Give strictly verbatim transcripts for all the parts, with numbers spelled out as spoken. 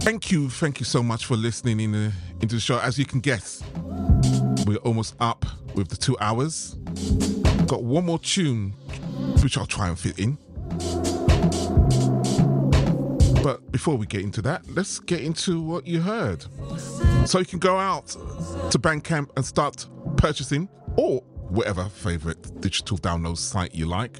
Thank you, thank you so much for listening in the, into the show. As you can guess, we're almost up with the two hours. Got one more tune, which I'll try and fit in. But before we get into that, let's get into what you heard. So you can go out to Bandcamp and start purchasing, or whatever favourite digital download site you like.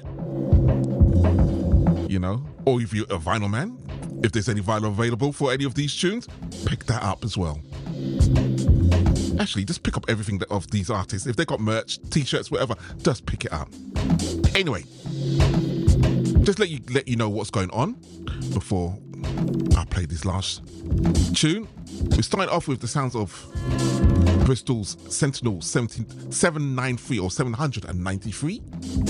You know, or if you're a vinyl man, if there's any vinyl available for any of these tunes, pick that up as well. Actually, just pick up everything that of these artists. If they got merch, t-shirts, whatever, just pick it up. Anyway, just let you let you know what's going on before I play this last tune. We started off with the sounds of Bristol's Sentinel seven ninety-three or seven ninety-three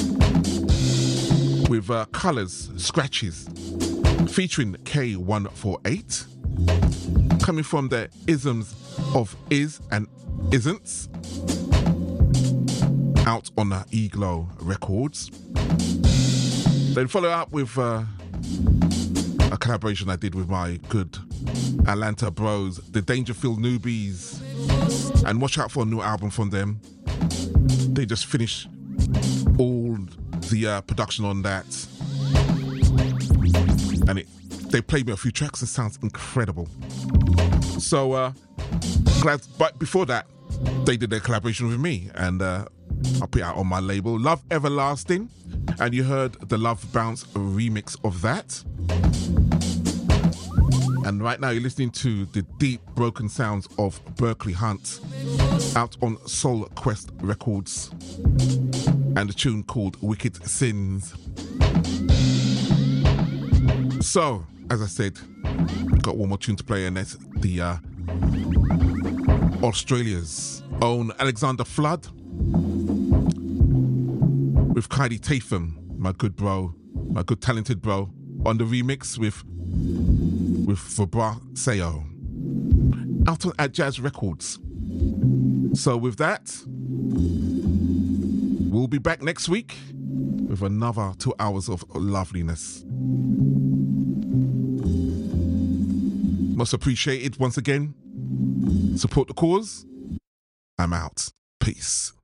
with uh, Colours Scratches featuring K one forty-eight, coming from the isms of Is and Isn'ts, out on uh, E-Glow Records. Then follow up with uh, a collaboration I did with my good Atlanta bros, the Dangerfield Newbies, and watch out for a new album from them. They just finished all the uh, production on that, and it they played me a few tracks. It sounds incredible. So uh, glad. But before that, they did their collaboration with me, and uh, I put it out on my label, Love Everlasting, and you heard the Love Bounce remix of that. And right now you're listening to the deep broken sounds of Berkeley Hunt, out on Soul Quest Records, and a tune called Wicked Sins. So, as I said, we've got one more tune to play, and that's the uh, Australia's own Alexander Flood with Kylie Tatham, my good bro, my good talented bro, on the remix with with Vibracio, out on at Jazz Records. So with that, we'll be back next week with another two hours of loveliness. Most appreciated once again. Support the cause. I'm out. Peace.